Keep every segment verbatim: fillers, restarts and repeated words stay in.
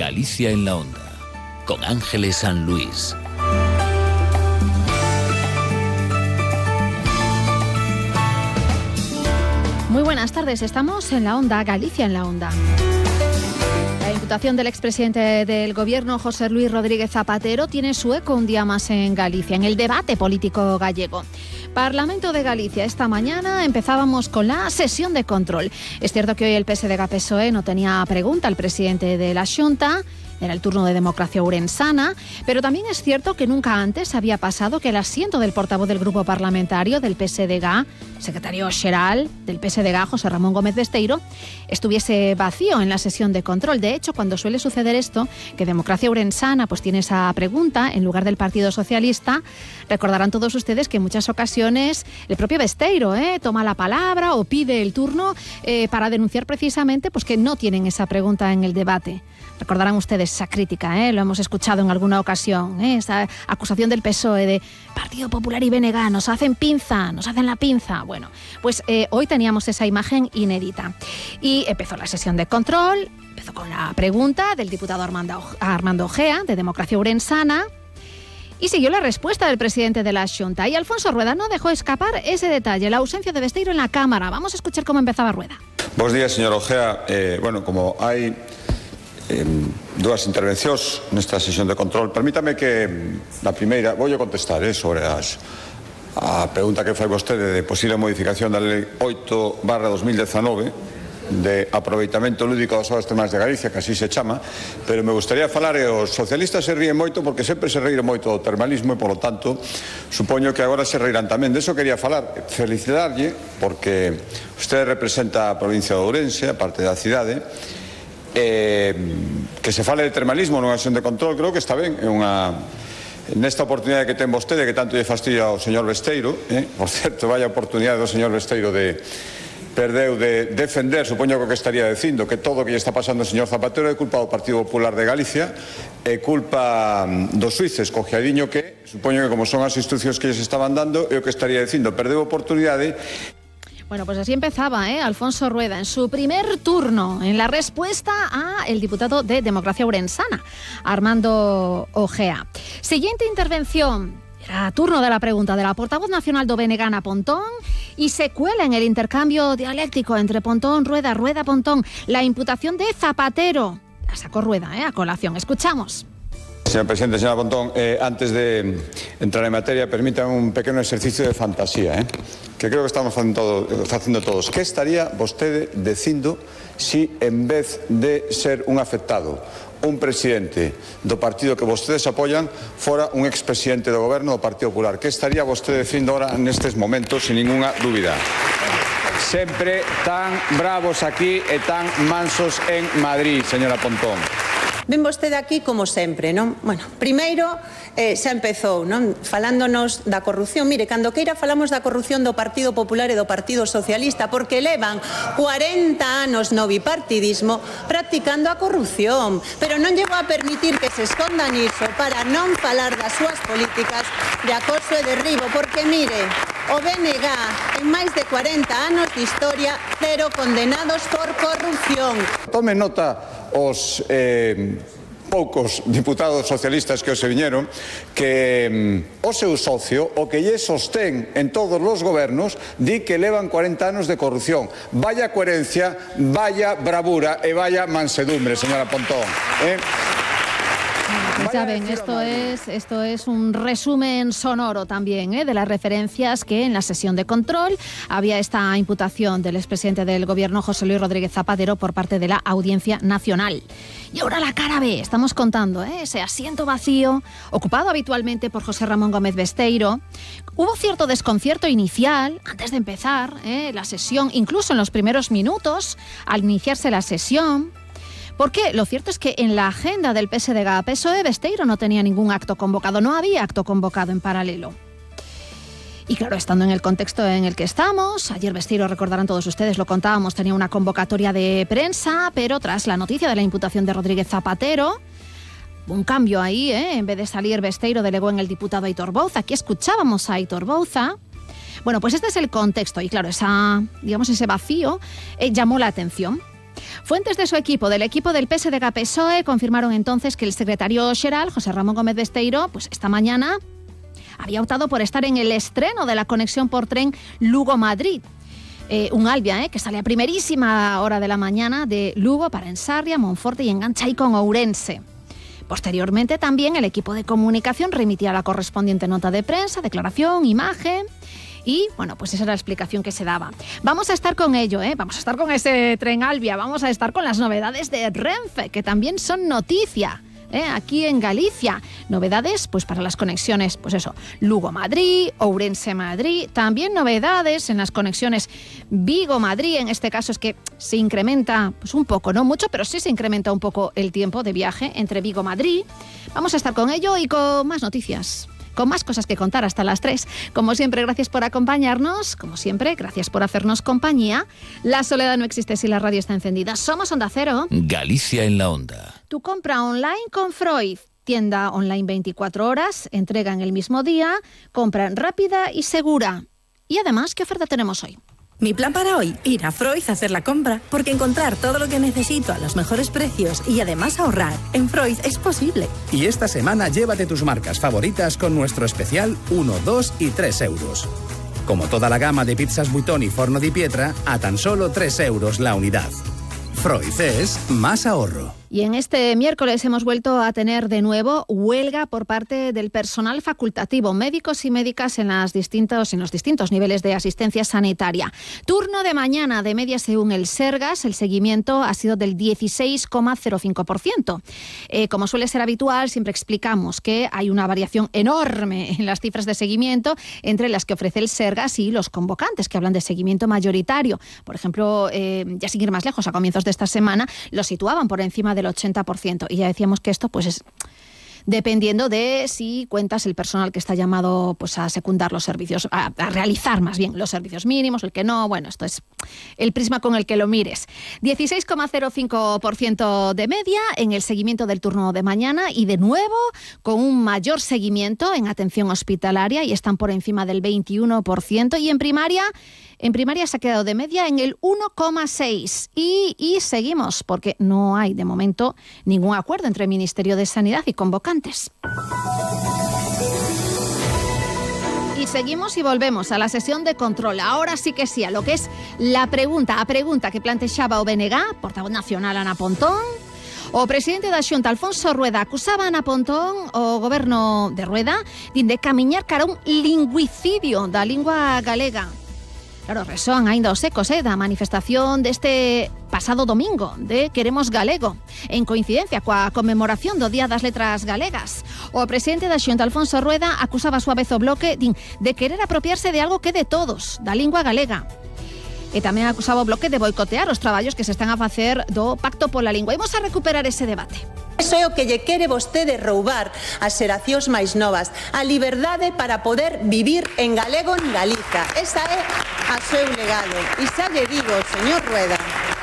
Galicia en la Onda, con Ángeles San Luis. Muy buenas tardes, estamos en la Onda, Galicia en la Onda. La imputación del expresidente del Gobierno, José Luis Rodríguez Zapatero, tiene su eco un día más en Galicia, en el debate político gallego. Parlamento de Galicia, esta mañana empezábamos con la sesión de control. Es cierto que hoy el P S D G P S O E no tenía pregunta al presidente de la Xunta. Era el turno de Democracia Ourensana, pero también es cierto que nunca antes había pasado que el asiento del portavoz del grupo parlamentario del P S D G, secretario xeral del P S D G, José Ramón Gómez Besteiro, estuviese vacío en la sesión de control. De hecho, cuando suele suceder esto, que Democracia Ourensana pues tiene esa pregunta en lugar del Partido Socialista, recordarán todos ustedes que en muchas ocasiones el propio Besteiro eh, toma la palabra o pide el turno eh, para denunciar precisamente pues, que no tienen esa pregunta en el debate. Recordarán ustedes esa crítica, ¿eh? Lo hemos escuchado en alguna ocasión, ¿eh? Esa acusación del P S O E de Partido Popular y B N G, nos hacen pinza, nos hacen la pinza. Bueno, pues eh, hoy teníamos esa imagen inédita. Y empezó la sesión de control, empezó con la pregunta del diputado Armando, Armando Ojea, de Democracia Ourensana, y siguió la respuesta del presidente de la Xunta. Y Alfonso Rueda no dejó escapar ese detalle, la ausencia de Besteiro en la Cámara. Vamos a escuchar cómo empezaba Rueda. Buenos días, señor Ojea. Eh, bueno, como hay Eh, dúas intervencións nesta sesión de control, permítame que na primeira vou a contestar eh, sobre as, a pregunta que fai vostede de posible modificación da lei oito barra dos mil dezanove de aproveitamento lúdico das augas termais de Galicia, que así se chama, pero me gustaría falar, e os socialistas se ríen moito porque sempre se ríen moito do termalismo e, polo tanto, supoño que agora se reirán tamén. De eso quería falar, felicitarlle porque usted representa a provincia de Ourense, a parte da cidade. Eh, que se fale de termalismo nunha sesión de control, creo que está ben. É unha, nesta oportunidade que ten vostede, que tanto lle fastidia ao señor Besteiro, eh? Por certo, vaya oportunidade do señor Besteiro de perdeu de defender, supoño que o que estaría dicindo, que todo o que lle está pasando ao señor Zapatero é culpa do Partido Popular de Galicia, é culpa dos suíces, cojeadiño que, supoño que como son as instruccións que lles estaban dando, é o que estaría dicindo, perdeu a oportunidade. Bueno, pues así empezaba ¿eh? Alfonso Rueda en su primer turno en la respuesta a el diputado de Democracia Ourensana, Armando Ojea. Siguiente intervención. Era turno de la pregunta de la portavoz nacional do B N G, Ana Pontón, y se cuela en el intercambio dialéctico entre Pontón, Rueda, Rueda, Pontón, la imputación de Zapatero. La sacó Rueda ¿eh? a colación. Escuchamos. Señor presidente, señora Pontón, eh, antes de entrar en materia, permítame un pequeno exercicio de fantasía, eh, que creo que estamos facendo, facendo todos. Que estaría vostede dicindo si, en vez de ser un afectado, un presidente do partido que vostedes apoyan, fora un expresidente do goberno do Partido Popular? Que estaría vostede dicindo ahora nestes momentos, sin ninguna dúbida? Sempre tan bravos aquí e tan mansos en Madrid, señora Pontón. Ven vostede aquí como sempre, non? Bueno, primeiro eh, xa empezou, non? Falándonos da corrupción. Mire, cando queira falamos da corrupción do Partido Popular e do Partido Socialista, porque levan cuarenta anos no bipartidismo practicando a corrupción. Pero non llego a permitir que se escondan iso para non falar das súas políticas de acoso e derribo, porque mire, o B N G en máis de cuarenta anos de historia, cero condenados por corrupción. Tome nota os eh, poucos diputados socialistas que os se viñeron, que mm, o seu socio, o que lle sostén en todos os gobernos, di que levan cuarenta anos de corrupción. Vaya coherencia, vaya bravura e vaya mansedumbre, señora Pontón. Eh? Pues ya ven, esto es, esto es un resumen sonoro también ¿eh? de las referencias que en la sesión de control había esta imputación del expresidente del Gobierno, José Luis Rodríguez Zapatero, por parte de la Audiencia Nacional. Y ahora la cara B, estamos contando ¿eh? ese asiento vacío, ocupado habitualmente por José Ramón Gómez Besteiro. Hubo cierto desconcierto inicial, antes de empezar ¿eh? la sesión, incluso en los primeros minutos, al iniciarse la sesión. Porque lo cierto es que en la agenda del P S D G P S O E, Besteiro no tenía ningún acto convocado, no había acto convocado en paralelo. Y claro, estando en el contexto en el que estamos, ayer Besteiro, recordarán todos ustedes, lo contábamos, tenía una convocatoria de prensa, pero tras la noticia de la imputación de Rodríguez Zapatero, un cambio ahí, ¿eh? En vez de salir Besteiro, delegó en el diputado Aitor Bouza. Aquí escuchábamos a Aitor Bouza. Bueno, pues este es el contexto y claro, esa, digamos, ese vacío eh, llamó la atención. Fuentes de su equipo, del equipo del P S D G P S O E, confirmaron entonces que el secretario xeral, José Ramón Gómez Besteiro, pues esta mañana había optado por estar en el estreno de la conexión por tren Lugo-Madrid. Eh, un Albia eh, que sale a primerísima hora de la mañana de Lugo para Ensarria, Monforte y engancha ahí con Ourense. Posteriormente también el equipo de comunicación remitía la correspondiente nota de prensa, declaración, imagen. Y, bueno, pues esa era la explicación que se daba. Vamos a estar con ello, ¿eh? Vamos a estar con ese tren Albia, vamos a estar con las novedades de Renfe, que también son noticia, ¿eh? Aquí en Galicia. Novedades, pues para las conexiones, pues eso, Lugo-Madrid, Ourense-Madrid. También novedades en las conexiones Vigo-Madrid. En este caso es que se incrementa, pues un poco, no mucho, pero sí se incrementa un poco el tiempo de viaje entre Vigo-Madrid. Vamos a estar con ello y con más noticias, con más cosas que contar hasta las tres. Como siempre, gracias por acompañarnos. Como siempre, gracias por hacernos compañía. La soledad no existe si la radio está encendida. Somos Onda Cero. Galicia en la Onda. Tu compra online con Freud. Tienda online veinticuatro horas, entrega en el mismo día, compra rápida y segura. Y además, ¿qué oferta tenemos hoy? Mi plan para hoy, ir a Freud a hacer la compra, porque encontrar todo lo que necesito a los mejores precios y además ahorrar en Freud es posible. Y esta semana llévate tus marcas favoritas con nuestro especial uno, dos y tres euros. Como toda la gama de pizzas Buitoni y Forno di Pietra, a tan solo tres euros la unidad. Freud es más ahorro. Y en este miércoles hemos vuelto a tener de nuevo huelga por parte del personal facultativo, médicos y médicas en, las distintos, en los distintos niveles de asistencia sanitaria. Turno de mañana, de media según el Sergas, el seguimiento ha sido del dieciséis coma cero cinco por ciento. Eh, como suele ser habitual, siempre explicamos que hay una variación enorme en las cifras de seguimiento entre las que ofrece el Sergas y los convocantes, que hablan de seguimiento mayoritario. Por ejemplo, eh, ya sin ir más lejos, a comienzos de esta semana lo situaban por encima de del ochenta por ciento. Y ya decíamos que esto pues es dependiendo de si cuentas el personal que está llamado pues a secundar los servicios, a, a realizar más bien los servicios mínimos, el que no, bueno, esto es el prisma con el que lo mires. dieciséis coma cero cinco por ciento de media en el seguimiento del turno de mañana y de nuevo con un mayor seguimiento en atención hospitalaria y están por encima del veintiuno por ciento y en primaria En primaria se ha quedado de media en el uno coma seis y, y seguimos porque no hay de momento ningún acuerdo entre el Ministerio de Sanidad y convocantes. Y seguimos y volvemos a la sesión de control. Ahora sí que sí, a lo que es la pregunta, a pregunta que plantexaba o B N G, portavoz nacional Ana Pontón, o presidente da Xunta Alfonso Rueda acusaba a Ana Pontón o goberno de Rueda de camiñar cara a un lingüicidio da lingua galega. Claro, resoan aínda os ecos eh, da manifestación deste pasado domingo de Queremos Galego, en coincidencia coa conmemoración do Día das Letras Galegas. O presidente da Xunta, Alfonso Rueda, acusaba a súa vez o bloque din, de querer apropiarse de algo que é de todos, da lingua galega. E tamén acusaba o bloque de boicotear os traballos que se están a facer do Pacto pola Lingua. Imos a recuperar ese debate. Iso é o que lle quere vostede roubar ás xeracións máis novas, a liberdade para poder vivir en galego en Galiza. Esa é a seu legado. E xa lle digo, señor Rueda,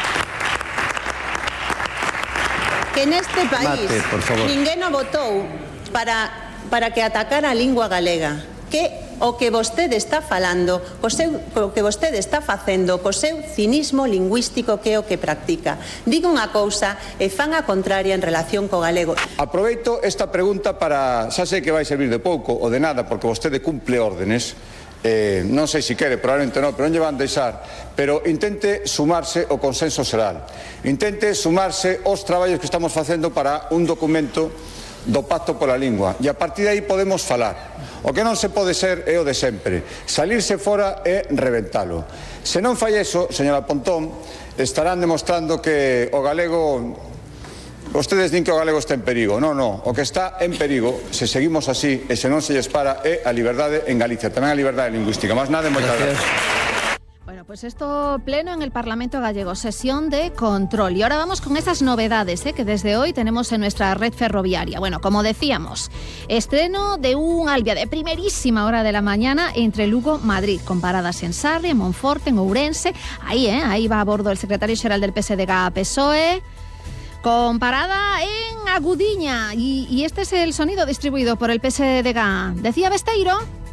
que neste país Mate, ninguén o votou para, para que atacara a lingua galega. Que o que vostede está falando, o, seu, o que vostede está facendo co seu cinismo lingüístico que é o que practica. Diga unha cousa e fan a contraria en relación co galego. Aproveito esta pregunta para, xa sei que vai servir de pouco ou de nada porque vostede cumple órdenes, eh, non sei se quere, probablemente non, pero non lle van deixar, pero intente sumarse ao consenso xeral, intente sumarse aos traballos que estamos facendo para un documento do Pacto pola Lingua e a partir de aí podemos falar. O que non se pode ser é o de sempre, salirse fora e reventalo. Se non fai eso, señora Pontón, estarán demostrando que o galego, vostedes din que o galego está en perigo. Non, non, o que está en perigo, se seguimos así e se non se lles para, é a liberdade en Galicia, tamén a liberdade lingüística. Más nada, moitas gracias. Bueno, pues esto pleno en el Parlamento gallego, sesión de control. Y ahora vamos con esas novedades ¿eh? que desde hoy tenemos en nuestra red ferroviaria. Bueno, como decíamos, estreno de un Albia de primerísima hora de la mañana entre Lugo y Madrid, con paradas en Sarria, en Monforte, en Ourense. Ahí, ¿eh? ahí va a bordo el secretario xeral del P S D G P S O E, con parada en Agudiña. Y, y este es el sonido distribuido por el P S D G. Decía Besteiro.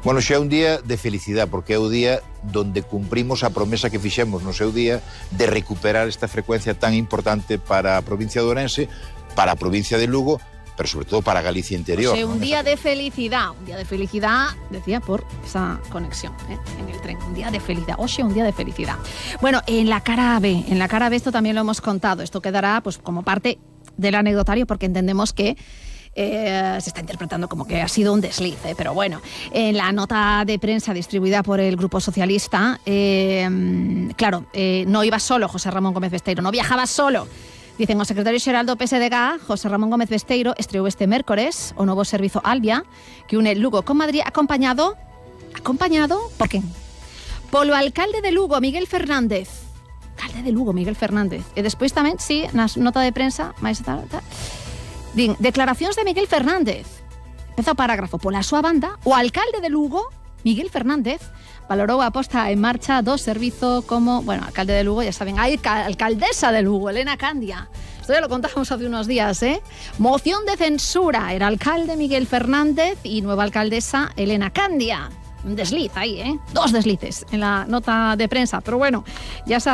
Bueno, xa é un día de felicidade, porque é o día donde cumprimos a promesa que fixemos no seu día de recuperar esta frecuencia tan importante para a provincia de Ourense, para a provincia de Lugo, pero sobre todo para Galicia interior. O sea, un ¿no? día de felicidad, un día de felicidad, decía, por esa conexión ¿eh? en el tren, un día de felicidad, oye, un día de felicidad. Bueno, en la cara B, en la cara B esto también lo hemos contado, esto quedará pues como parte del anecdotario porque entendemos que Eh, se está interpretando como que ha sido un desliz, eh, pero bueno, en la nota de prensa distribuida por el Grupo Socialista, eh, claro, eh, no iba solo José Ramón Gómez Besteiro, no viajaba solo. Dicen, o secretario xeral do P S D G, José Ramón Gómez Besteiro, estreou este mércores o novo servizo Albia, que une Lugo con Madrid, acompañado, acompañado, por quen? Polo alcalde de Lugo, Miguel Fernández. Alcalde de Lugo, Miguel Fernández. E despois tamén, sí, na nota de prensa, máis tal, tal, din, declaracións de Miguel Fernández. Empeza o parágrafo. Pola súa banda, o alcalde de Lugo, Miguel Fernández, valorou a posta en marcha do servizo como, bueno, alcalde de Lugo, ya saben, hay alcaldesa de Lugo, Elena Candia. Esto ya lo contamos hace unos días, ¿eh? Moción de censura. Era alcalde Miguel Fernández y nueva alcaldesa Elena Candia. Un desliz ahí, ¿eh? Dos deslices en la nota de prensa. Pero bueno, ya sabes.